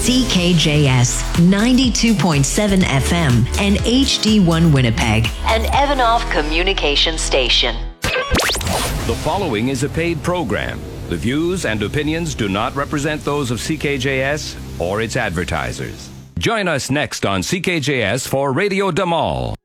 CKJS 92.7 FM and HD1 Winnipeg, an Evanoff communication station. The following is a paid program. The views and opinions do not represent those of CKJS or its advertisers. Join us next on CKJS for Radio Damal.